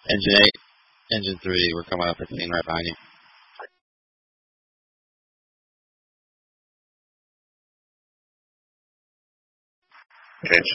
Engine 8, Engine 3, we're coming up at 15 right behind you. Okay,